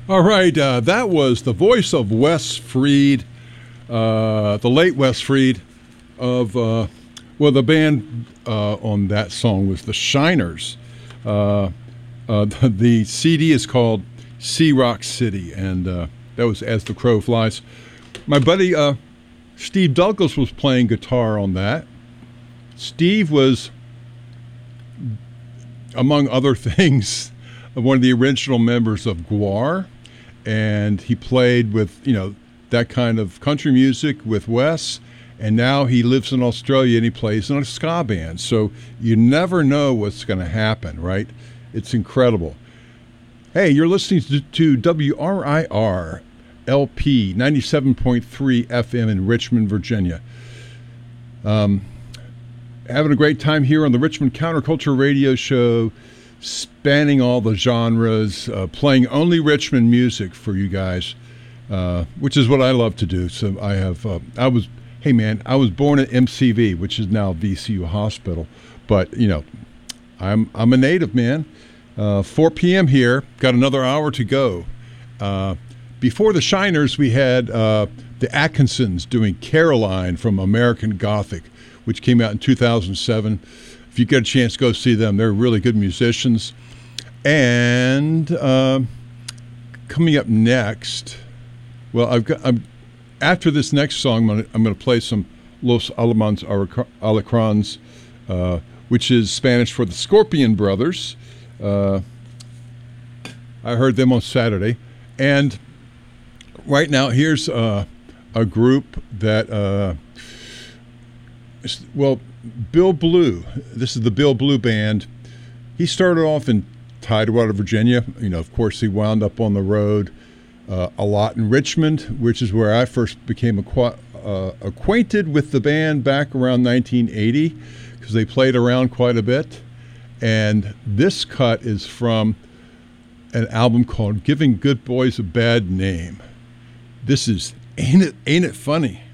All right, that was the voice of Wes Freed, the late Wes Freed of, the band on that song was the Shiners. The CD is called Sea Rock City, and that was As the Crow Flies. My buddy Steve Douglas was playing guitar on that. Steve was, among other things, one of the original members of GWAR. And he played with, that kind of country music with Wes. And now he lives in Australia and he plays in a ska band. So you never know what's going to happen, right? It's incredible. Hey, you're listening to WRIR LP 97.3 FM in Richmond, Virginia. Having a great time here on the Richmond Counterculture Radio Show, spanning all the genres, playing only Richmond music for you guys, which is what I love to do. So I was born at MCV, which is now VCU Hospital, but I'm a native, man. 4 p.m. here, got another hour to go. Before the Shiners, we had the Atkinsons doing Caroline from American Gothic, which came out in 2007. If you get a chance, go see them. They're really good musicians. And coming up next, after this next song, I'm going to play some Los Alemanes Alacrans, which is Spanish for the Scorpion Brothers. I heard them on Saturday. And right now, here's a group that, Bill Blue. This is the Bill Blue Band. He started off in Tidewater, Virginia. Of course, he wound up on the road a lot in Richmond, which is where I first became acquainted with the band back around 1980, because they played around quite a bit. And this cut is from an album called Giving Good Boys a Bad Name. This is Ain't It Funny?